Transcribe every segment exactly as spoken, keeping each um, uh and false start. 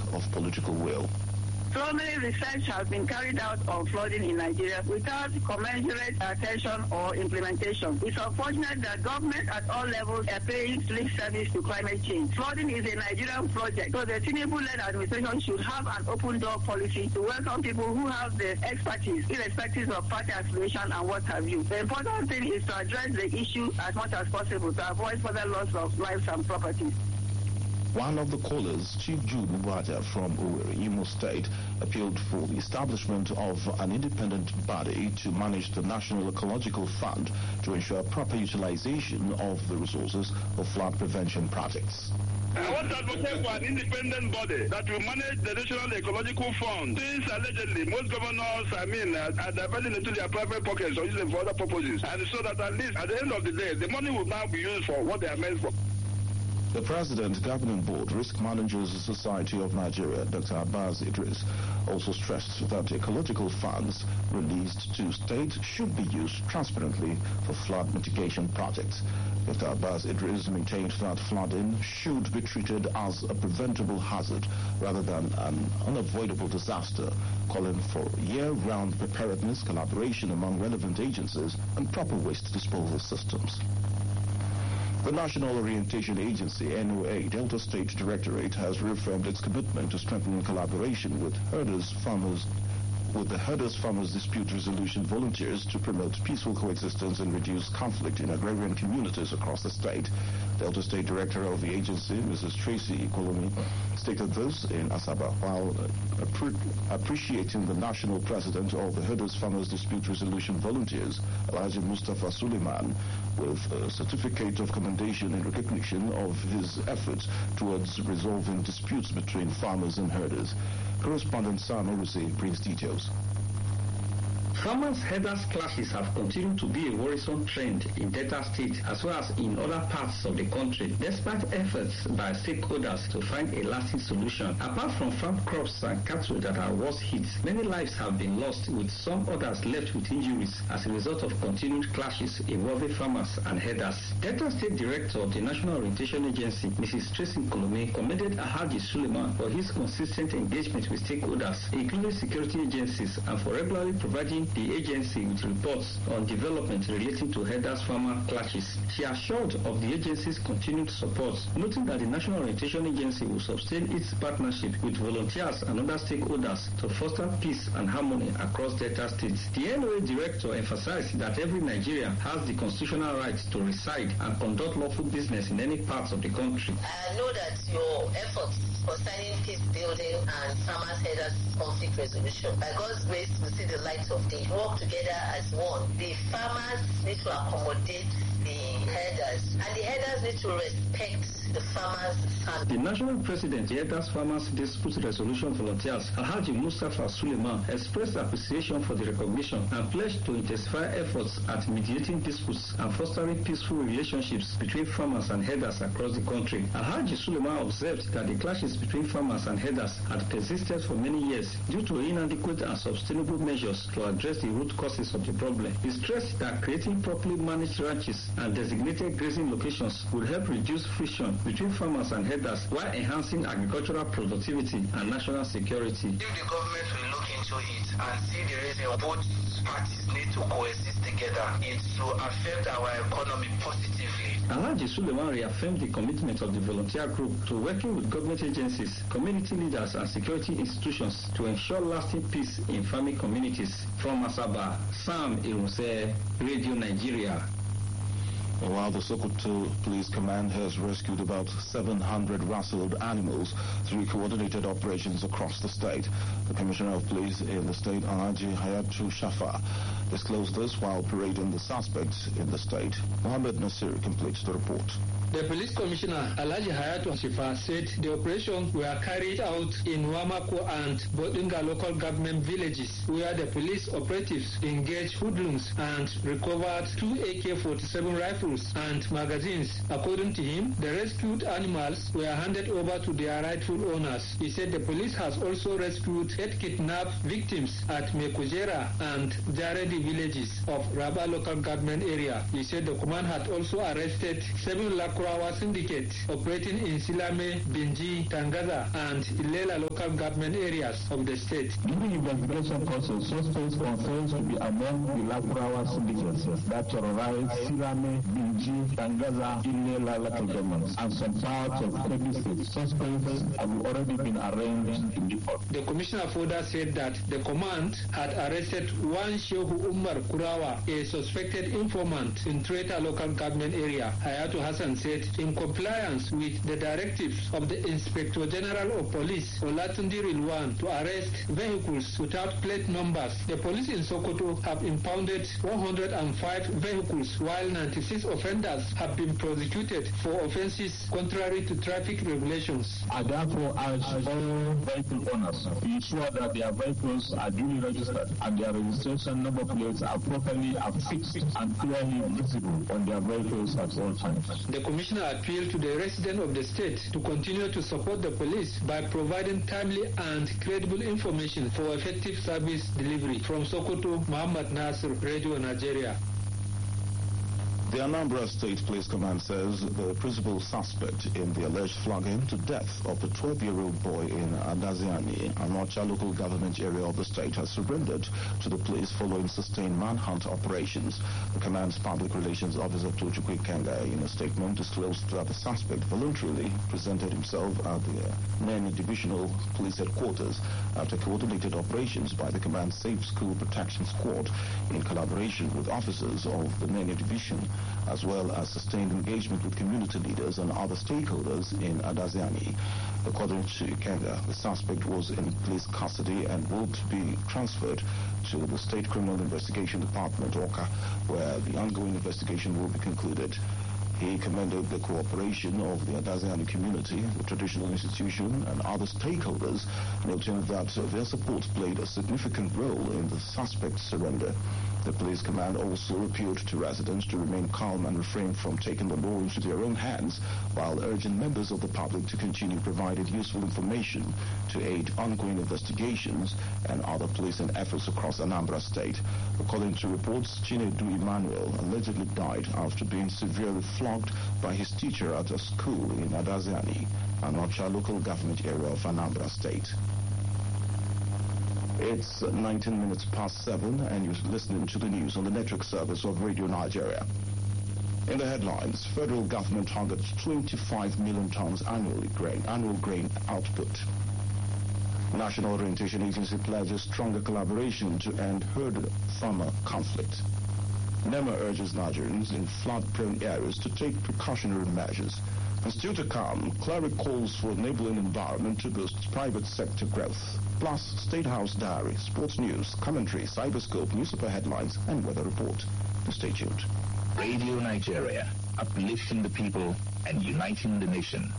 of political will. So many research has been carried out on flooding in Nigeria without commensurate attention or implementation. It's unfortunate that government at all levels are paying lip service to climate change. Flooding is a Nigerian project, so the Tinubu-led administration should have an open door policy to welcome people who have the expertise, irrespective of party affiliation and what have you. The important thing is to address the issue as much as possible to avoid further loss of lives and property. One of the callers, Chief Jude Mubaja from Owerri, Imo State, appealed for the establishment of an independent body to manage the National Ecological Fund to ensure proper utilization of the resources for flood prevention projects. I want to advocate for an independent body that will manage the National Ecological Fund. Since allegedly most governors, I mean, are, are diverting into their private pockets or using for other purposes, and so that at least at the end of the day, the money will now be used for what they are meant for. The President, Governing Board, Risk Managers Society of Nigeria, Doctor Abbas Idris, also stressed that the ecological funds released to states should be used transparently for flood mitigation projects. Doctor Abbas Idris maintained that flooding should be treated as a preventable hazard rather than an unavoidable disaster, calling for year-round preparedness, collaboration among relevant agencies, and proper waste disposal systems. The National Orientation Agency, N O A, Delta State Directorate, has reaffirmed its commitment to strengthening collaboration with herders, farmers, with the Herders Farmers Dispute Resolution volunteers to promote peaceful coexistence and reduce conflict in agrarian communities across the state. Delta State Director of the agency, Missus Tracy Ikolomi, stated this in Asaba while uh, appre appreciating the national president of the Herders Farmers Dispute Resolution volunteers, Alhaji Mustafa Suleiman, with a certificate of commendation in recognition of his efforts towards resolving disputes between farmers and herders. Correspondent Sam Oruse brings details. Farmers-herders clashes have continued to be a worrisome trend in Delta State as well as in other parts of the country, despite efforts by stakeholders to find a lasting solution. Apart from farm crops and cattle that are worse hit, many lives have been lost, with some others left with injuries as a result of continued clashes involving farmers and herders. Delta State Director of the National Orientation Agency, Missus Tracy Ikolomi, commended Alhaji Suleiman for his consistent engagement with stakeholders, including security agencies, and for regularly providing the agency with reports on development relating to herders farmer clashes. She assured of the agency's continued support, noting that the National Orientation Agency will sustain its partnership with volunteers and other stakeholders to foster peace and harmony across Delta State. The N O A director emphasized that every Nigerian has the constitutional right to reside and conduct lawful business in any parts of the country. I know that your efforts concerning peace building and farmers herders conflict resolution, by God's grace, will see the light of day. Work together as one. The farmers need to accommodate the herders, and the herders need to respect the farmers' family. The national president, the Herders Farmers Dispute Resolution Volunteers, Alhaji Mustafa Suleiman, expressed appreciation for the recognition and pledged to intensify efforts at mediating disputes and fostering peaceful relationships between farmers and herders across the country. Alhaji Suleiman observed that the clashes between farmers and herders had persisted for many years due to inadequate and sustainable measures to address the root causes of the problem. He stressed that creating properly managed ranches and designated grazing locations would help reduce friction between farmers and herders while enhancing agricultural productivity and national security. If the government will look into it and see the reason both parties need to coexist together, it will affect our economy positively. Alhaji Suleiman reaffirmed the commitment of the volunteer group to working with government agencies, community leaders, and security institutions to ensure lasting peace in farming communities. From Asaba, Sam Irunse, Radio Nigeria. While the Sokoto Police Command has rescued about seven hundred rustled animals through coordinated operations across the state, the Commissioner of Police in the state, Alhaji Hayatu Shafa, disclosed this while parading the suspects in the state. Mohammed Nasir completes the report. The Police Commissioner, Alhaji Hayatu Shafa, said the operations were carried out in Wamako and Bodinga local government villages, where the police operatives engaged hoodlums and recovered two A K forty-seven rifles and magazines. According to him, the rescued animals were handed over to their rightful owners. He said the police has also rescued eight kidnapped victims at Mekujera and Jaredi villages of Raba local government area. He said the command had also arrested seven lakh Lakurawa Syndicate operating in Silame, Binji, Tangaza, and Ilela local government areas of the state. During investigation process, suspects confessed to be among the Lakurawa syndicates that terrorized Silame, Binji, Tangaza, Ilela local governments, and some parts of Kebbi State. Suspects have already been arraigned in the court. The commissioner further said that the command had arrested one Shehu Umar Kurawa, a suspected informant in Treta local government area. Hayatu Hassan said, in compliance with the directives of the Inspector General of Police, Olatundi Rilwan, to arrest vehicles without plate numbers, the police in Sokoto have impounded one hundred five vehicles, while ninety-six offenders have been prosecuted for offences contrary to traffic regulations. I therefore urge all vehicle owners to ensure that their vehicles are duly registered and their registration number plates are properly affixed and clearly visible on their vehicles at all times. The commissioner appealed to the residents of the state to continue to support the police by providing timely and credible information for effective service delivery. From Sokoto, Muhammad Nasir, Radio Nigeria. The Anambra State Police Command says the principal suspect in the alleged flogging to death of the twelve-year-old boy in Adaziani, Anocha local government area of the state, has surrendered to the police following sustained manhunt operations. The command's public relations officer, Tochukwu Kenga, in a statement disclosed that the suspect voluntarily presented himself at the Nene Divisional Police Headquarters after coordinated operations by the command's Safe School Protection Squad in collaboration with officers of the Nene Division, as well as sustained engagement with community leaders and other stakeholders in Adaziani. According to Kenga, the suspect was in police custody and would be transferred to the State Criminal Investigation Department, OCA, where the ongoing investigation will be concluded. He commended the cooperation of the Adaziani community, the traditional institution, and other stakeholders, noting that their support played a significant role in the suspect's surrender. The police command also appealed to residents to remain calm and refrain from taking the law into their own hands, while urging members of the public to continue providing useful information to aid ongoing investigations and other policing efforts across Anambra State. According to reports, Chinedu Emmanuel allegedly died after being severely flogged by his teacher at a school in Adaziani, Anocha local government area of Anambra State. It's nineteen minutes past seven, and you're listening to the news on the network service of Radio Nigeria. In the headlines, federal government targets twenty-five million tons annually grain, annual grain output. National Orientation Agency pledges stronger collaboration to end herd-farmer conflict. NEMA urges Nigerians in flood-prone areas to take precautionary measures. And still to come, Cleric calls for enabling environment to boost private sector growth. Plus, State House Diary, sports news, commentary, cyberscope, newspaper headlines, and weather report. Stay tuned. Radio Nigeria, uplifting the people and uniting the nation.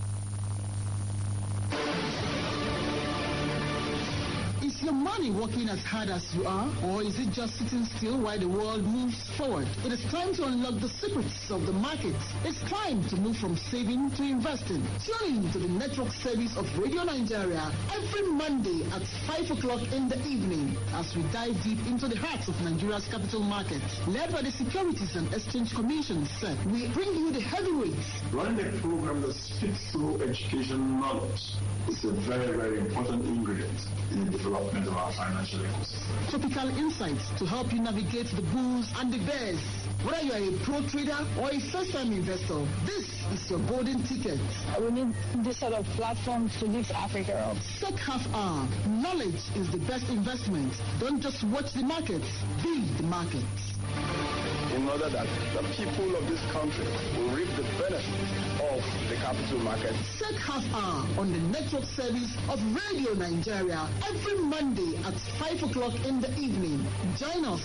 Is your money working as hard as you are, or is it just sitting still while the world moves forward? It is time to unlock the secrets of the market. It's time to move from saving to investing. Tune in to the network service of Radio Nigeria every Monday at five o'clock in the evening as we dive deep into the heart of Nigeria's capital market. Led by the Securities and Exchange Commission, SEC, we bring you the heavyweights. Running a program that speaks through education knowledge is a very, very important ingredient in the development of our financial ecosystem. Topical insights to help you navigate the bulls and the bears. Whether you are a pro trader or a first-time investor, this is your golden ticket. We need this sort of platform to lift Africa up. Sec half hour. Knowledge is the best investment. Don't just watch the markets, be the markets. In order that the people of this country will reap the benefits of the capital market. Sec half hour on the network service of Radio Nigeria every Monday at five o'clock in the evening. Join us.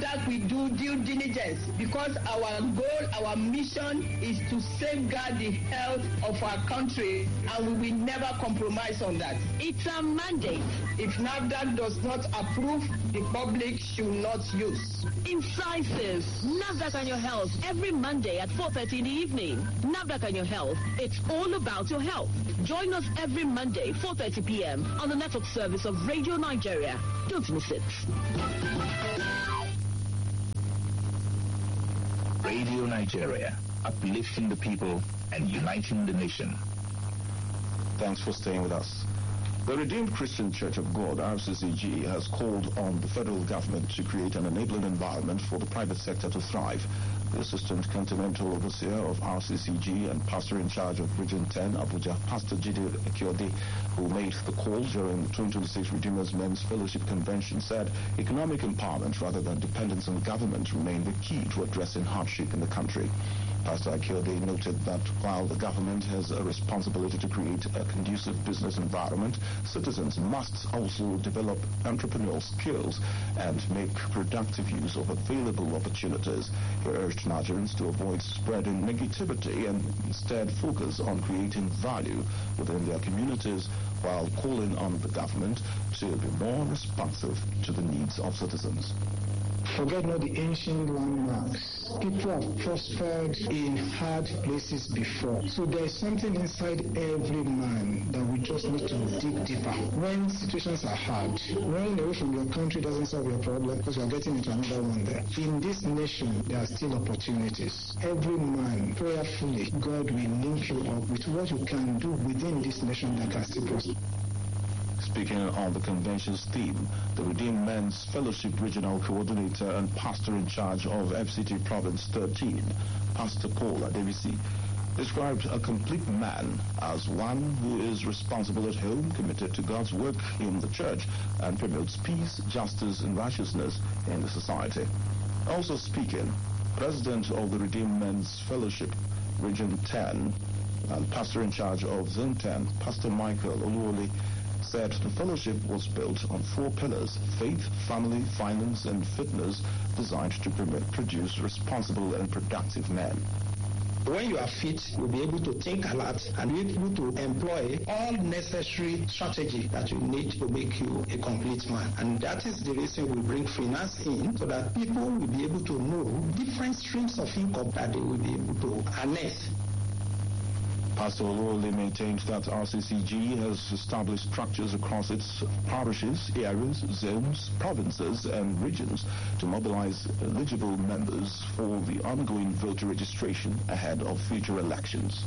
NAFDAC will do due diligence because our goal, our mission is to safeguard the health of our country, and we will never compromise on that. It's a mandate. If NAFDAC does not approve, the public should not use. Incisive. NAFDAC and your health every Monday at four thirty in the evening. NAFDAC and your health. It's all about your health. Join us every Monday, four thirty p.m. on the network service of Radio Nigeria. Don't miss it. Radio Nigeria, uplifting the people and uniting the nation. Thanks for staying with us. The Redeemed Christian Church of God, R C C G, has called on the federal government to create an enabling environment for the private sector to thrive. The Assistant Continental Overseer of R C C G and Pastor in charge of Region ten, Abuja, Pastor Jide Ekiode, who made the call during the twenty twenty-six Redeemers Men's Fellowship Convention, said economic empowerment rather than dependence on government remain the key to addressing hardship in the country. Pastor Ekiode noted that while the government has a responsibility to create a conducive business environment, citizens must also develop entrepreneurial skills and make productive use of available opportunities. He urged Nigerians to avoid spreading negativity and instead focus on creating value within their communities, while calling on the government to be more responsive to the needs of citizens. Forget not the ancient landmarks. People have prospered in hard places before. So there is something inside every man that we just need to dig deeper. When situations are hard, running away from your country doesn't solve your problem because you are getting into another one there. In this nation, there are still opportunities. Every man, prayerfully, God will link you up with what you can do within this nation that can still prosper. Speaking on the convention's theme, the Redeemed Men's Fellowship Regional Coordinator and Pastor in charge of F C T Province thirteen, Pastor Paul Adebisi, described a complete man as one who is responsible at home, committed to God's work in the church, and promotes peace, justice, and righteousness in the society. Also speaking, President of the Redeemed Men's Fellowship Region ten and Pastor in charge of Zone ten, Pastor Michael Oluwole, said the fellowship was built on four pillars: faith, family, finance, and fitness, designed to produce responsible and productive men. When you are fit, you'll be able to think a lot and be able to employ all necessary strategy that you need to make you a complete man. And that is the reason we bring finance in, so that people will be able to know different streams of income that they will be able to harness. Pastor Oluwole maintained that R C C G has established structures across its parishes, areas, zones, provinces, and regions to mobilize eligible members for the ongoing voter registration ahead of future elections.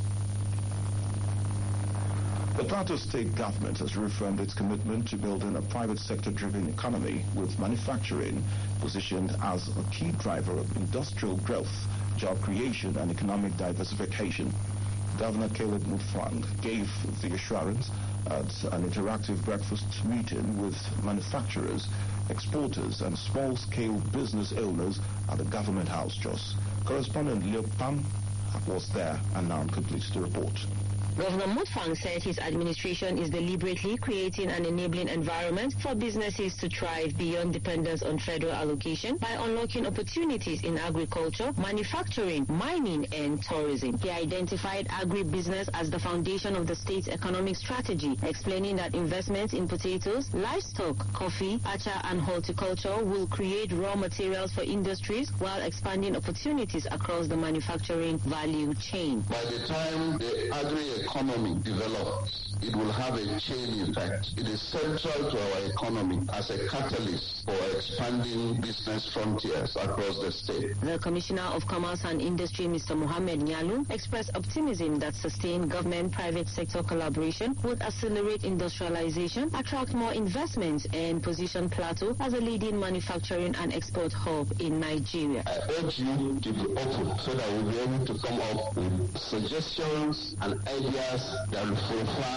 The Plateau State government has reaffirmed its commitment to building a private sector-driven economy, with manufacturing positioned as a key driver of industrial growth, job creation, and economic diversification. Governor Caleb Mutfwang gave the assurance at an interactive breakfast meeting with manufacturers, exporters, and small-scale business owners at the Government House, Jos. Correspondent Leo Pam was there and now completes the report. Governor Mutfwang said his administration is deliberately creating an enabling environment for businesses to thrive beyond dependence on federal allocation by unlocking opportunities in agriculture, manufacturing, mining, and tourism. He identified agribusiness as the foundation of the state's economic strategy, explaining that investments in potatoes, livestock, coffee, acha, and horticulture will create raw materials for industries while expanding opportunities across the manufacturing value chain. By the time the agri economy develops, it will have a chain effect. It is central to our economy as a catalyst for expanding business frontiers across the state. The Commissioner of Commerce and Industry, Mister Mohammed Nyalu, expressed optimism that sustained government-private sector collaboration would accelerate industrialization, attract more investments, and position Plateau as a leading manufacturing and export hub in Nigeria. I urge you to be open so that we'll be able to come up with suggestions and ideas that will fulfill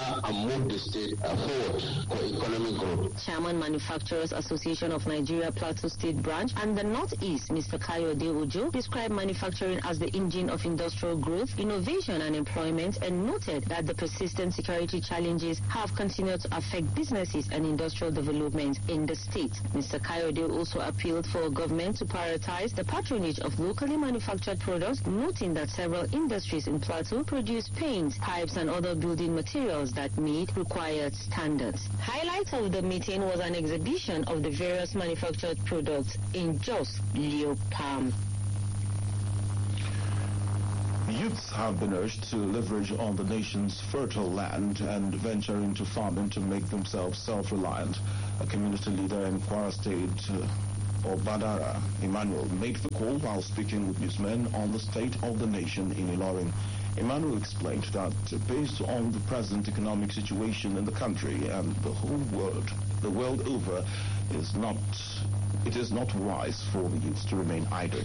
together and move the state forward for economic growth. Chairman Manufacturers Association of Nigeria Plateau State Branch and the Northeast, Mister Kayode Ojo, described manufacturing as the engine of industrial growth, innovation and employment, and noted that the persistent security challenges have continued to affect businesses and industrial development in the state. Mister Kayode also appealed for government to prioritize the patronage of locally manufactured products, noting that several industries in Plateau produce paints, pipes and other building materials that meet required standards. Highlight of the meeting was an exhibition of the various manufactured products in Jos, Leo Palm. Youths have been urged to leverage on the nation's fertile land and venture into farming to make themselves self-reliant. A community leader in Kwara State, uh, Obadara Emmanuel, made the call while speaking with newsmen on the state of the nation in Ilorin. Emmanuel explained that based on the present economic situation in the country and the whole world, the world over, is not, it is not wise for the youths to remain idle.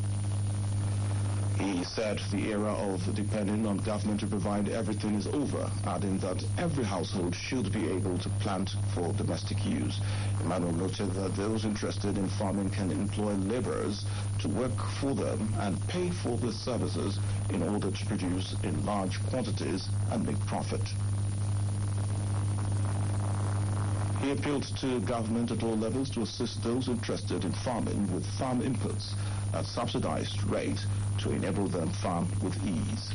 He said the era of depending on government to provide everything is over, adding that every household should be able to plant for domestic use. Emmanuel noted that those interested in farming can employ laborers to work for them and pay for the services in order to produce in large quantities and make profit. He appealed to government at all levels to assist those interested in farming with farm inputs at subsidized rate to enable them farm with ease.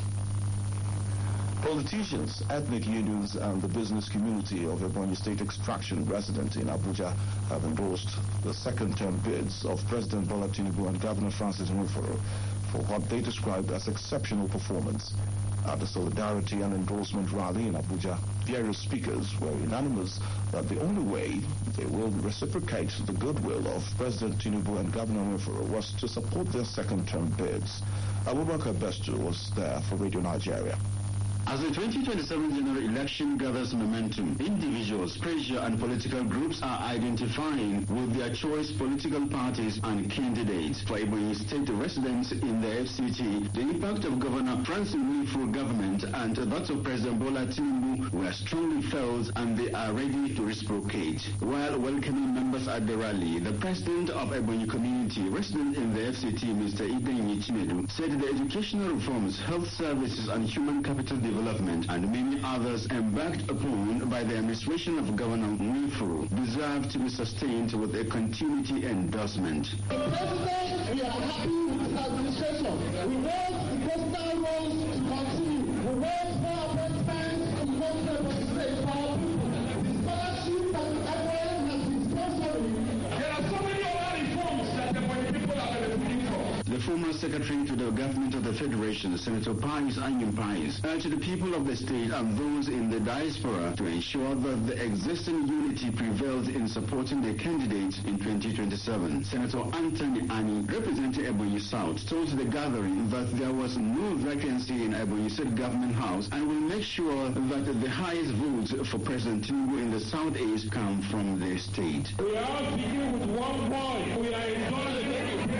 Politicians, ethnic unions, and the business community of Ebonyi State extraction resident in Abuja have endorsed the second-term bids of President Bola Tinubu and Governor Francis Nwifuru for what they described as exceptional performance. At the Solidarity and Endorsement Rally in Abuja, various speakers were unanimous that the only way they will reciprocate the goodwill of President Tinubu and Governor Nwifuru was to support their second-term bids. Abubakar Bestu was there for Radio Nigeria. As the twenty twenty-seven general election gathers momentum, individuals, pressure and political groups are identifying with their choice political parties and candidates. For Ebonyi State residents in the F C T, the impact of Governor Francis Nwifuru government and that of President Bola Tinubu were strongly felt and they are ready to reciprocate. While welcoming members at the rally, the president of Ebonyi community, resident in the F C T, Mister Ibenyi Chinedu, said the educational reforms, health services and human capital development Development and many others embarked upon by the administration of Governor Nwifuru deserve to be sustained with a continuity endorsement. The President, we are happy with his administration. We want the personal roles to continue. We want more appointments to come to the state for our people. The scholarship that everyone has been sponsoring. There are so many other reforms that the people are benefiting from. The former secretary to the government of the Federation, Senator Pius Anyim Pius, urged the people of the state and those in the diaspora to ensure that the existing unity prevails in supporting the candidates in twenty twenty-seven. Senator Anthony Ani, representing Ebonyi South, told the gathering that there was no vacancy in Ebonyi State Government House and will make sure that the highest votes for President Tinubu in the Southeast come from the state. We are all speaking with one voice. We are enjoying the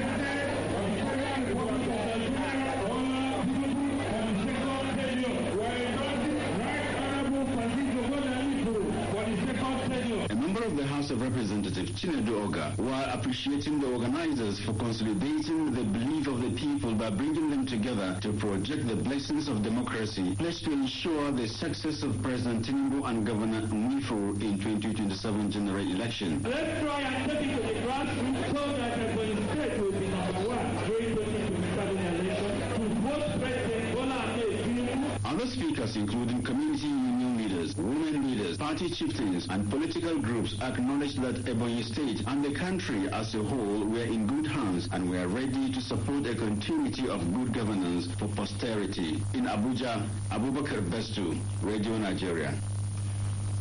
A member of the House of Representatives, Chinedu Oga, while appreciating the organizers for consolidating the belief of the people by bringing them together to project the blessings of democracy, pledged to ensure the success of President Tinubu and Governor Nwifuru in twenty twenty-seven general election. Let's try and take it to the grassroots so that the state will be number one during twenty twenty-seven election to vote President Bola Tinubu. Other speakers, including community union leaders, women leaders, party chieftains, and political groups, acknowledged that Ebonyi State and the country as a whole were in good hands and were ready to support a continuity of good governance for posterity. In Abuja, Abubakar Bestu, Radio Nigeria.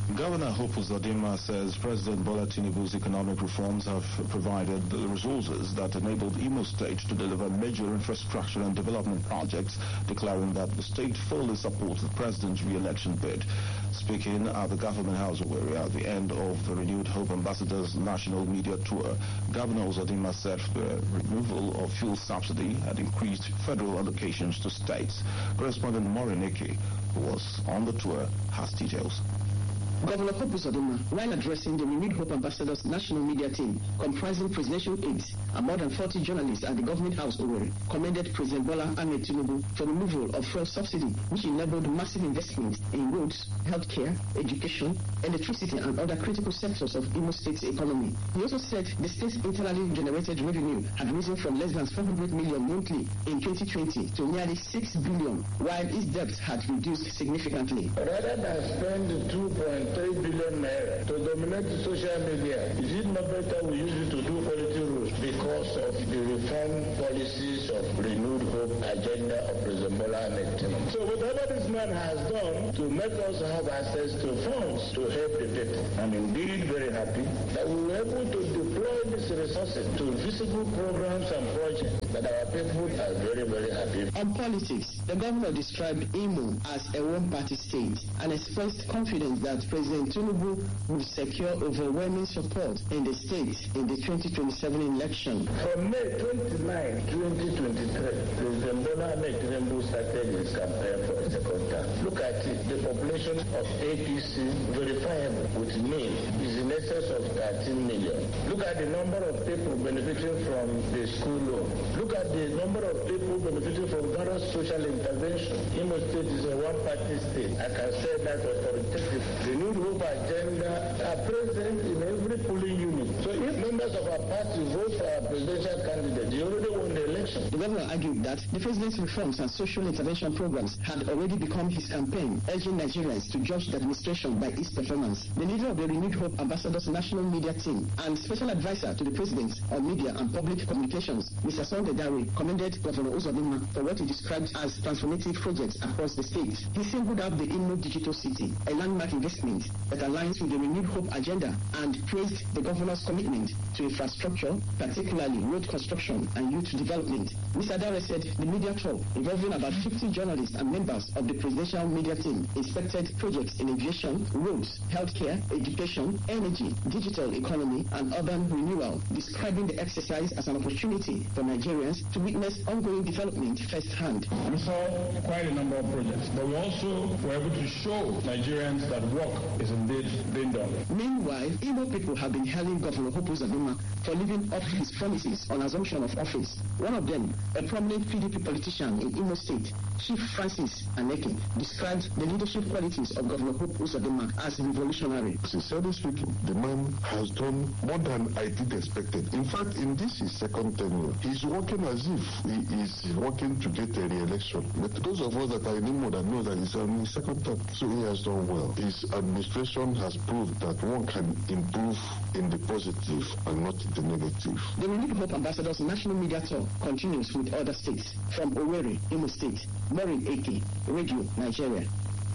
Governor Hope Uzodinma says President Bola Tinubu's economic reforms have provided the resources that enabled Imo State to deliver major infrastructure and development projects, declaring that the state fully supports the president's re-election bid. Speaking at the Government House Owerri at the end of the Renewed Hope Ambassadors National Media Tour, Governor Uzodinma said the removal of fuel subsidy had increased federal allocations to states. Correspondent Maureen Eke, who was on the tour, has details. Governor Hope Uzodinma, while addressing the Renewed Hope Ambassadors National Media Team, comprising presidential aides and more than forty journalists at the Government House Owerri, commended President Bola Ahmed Tinubu for the removal of fuel subsidy, which enabled massive investment in roads, healthcare, education, electricity, and other critical sectors of Imo State's economy. He also said the state's internally generated revenue had risen from less than four hundred million monthly in twenty twenty to nearly six billion, while its debt had reduced significantly. Rather than spend two point three billion naira to dominate social media, is it not better we use it to do quality roads because of the reform policies of Renewed Hope agenda of President Bola Ahmed Tinubu? So whatever this man has done to make us have access to funds to help the people, I'm indeed very happy that we were able to deploy these resources to visible programs and projects that our people are very, very happy. On politics, the governor described Imo as a one-party state and expressed confidence that President Tinubu will secure overwhelming support in the state in the twenty twenty-seven election. From May twenty-ninth, twenty twenty-three, President Bola Ahmed Tinubu started his campaign for a second term. Look at it, the population of A P C, verifiable with me, is in excess of thirteen million. Look at the number of people benefiting from the school loan. Look at the number of people benefiting from various social intervention. Imo State is a one-party state. I can say that authoritatively. The Renewed Hope agenda are present in every polling unit. So if members of our party vote for our presidential candidate, they already won the election. The governor argued that the president's reforms and social intervention programs had already become his campaign, urging Nigerians to judge the administration by its performance. The leader of the Renewed Hope Ambassadors National Media Team and special advisor to the president on media and public communications, Mister Sunday Dare, commended Governor Uzodinma for what he described as transformative projects across the state. He singled out the Imo Digital City, a landmark investment that aligns with the Renewed Hope agenda, and praised the governor's commitment to infrastructure, particularly road construction and youth development. Mister Dare said the media tour, involving about fifty journalists and members of the presidential media team, inspected projects in aviation, roads, healthcare, education, energy, digital economy, and urban renewal, describing the exercise as an opportunity for Nigerians to witness ongoing development firsthand. We saw quite a number of projects, but we also were able to show Nigerians that work is indeed being done. Meanwhile, Imo people have been hailing Governor Hope Uzodinma for living up to his promises on assumption of office. One of them, a prominent P D P politician in Imo State, Chief Francis Aneke, described the leadership qualities of Governor Hope Uzodinma as revolutionary. Sincerely speaking, the man has done more than I did expected. In fact, in this his second tenure, he's working as if he is working to get a re-election. But those of us that are in Imo that know that he's on his second term, so he has done well. His administration has proved that one can improve in the positive and not the negative. The Renewed Hope Ambassadors National Media Tour continues with other states. From Owerri, Imo State, Maureen Eke, Radio Nigeria.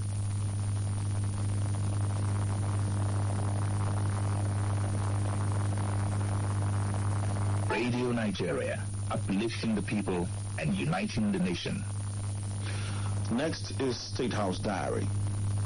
Radio Nigeria, uplifting the people and uniting the nation. Next is State House Diary.